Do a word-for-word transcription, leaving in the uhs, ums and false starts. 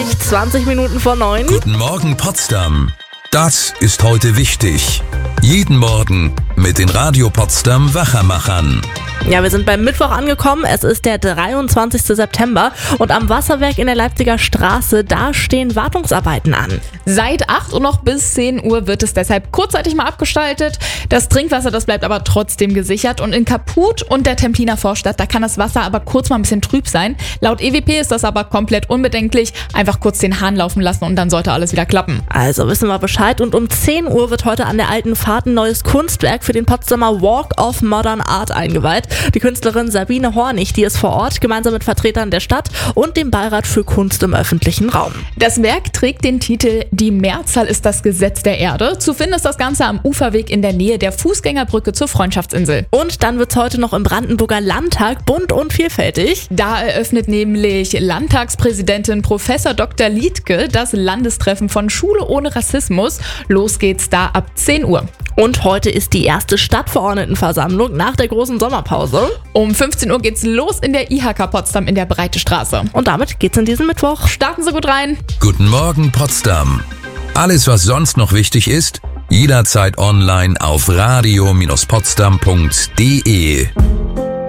zwanzig Minuten vor neun. Guten Morgen Potsdam. Das ist heute wichtig. Jeden Morgen mit den Radio Potsdam Wachermachern. Ja, wir sind beim Mittwoch angekommen. Es ist der dreiundzwanzigster September und am Wasserwerk in der Leipziger Straße, da stehen Wartungsarbeiten an. Seit acht und noch bis zehn Uhr wird es deshalb kurzzeitig mal abgestaltet. Das Trinkwasser, das bleibt aber trotzdem gesichert. Und in Kaput und der Templiner Vorstadt, da kann das Wasser aber kurz mal ein bisschen trüb sein. Laut E W P ist das aber komplett unbedenklich. Einfach kurz den Hahn laufen lassen und dann sollte alles wieder klappen. Also wissen wir Bescheid. Und um zehn Uhr wird heute an der Alten Fahrt ein neues Kunstwerk für den Potsdamer Walk of Modern Art eingeweiht. Die Künstlerin Sabine Hornig, die ist vor Ort, gemeinsam mit Vertretern der Stadt und dem Beirat für Kunst im öffentlichen Raum. Das Werk trägt den Titel Die Mehrzahl ist das Gesetz der Erde. Zu finden ist das Ganze am Uferweg in der Nähe der Fußgängerbrücke zur Freundschaftsinsel. Und dann wird es heute noch im Brandenburger Landtag bunt und vielfältig. Da eröffnet nämlich Landtagspräsidentin Professor Doktor Liedtke das Landestreffen von Schule ohne Rassismus. Los geht's da ab zehn Uhr. Und heute ist die erste Stadtverordnetenversammlung nach der großen Sommerpause. Um fünfzehn Uhr geht's los in der I H K Potsdam in der Breite Straße. Und damit geht's in diesen Mittwoch. Starten Sie gut rein. Guten Morgen Potsdam. Alles, was sonst noch wichtig ist, jederzeit online auf radio Bindestrich potsdam punkt de.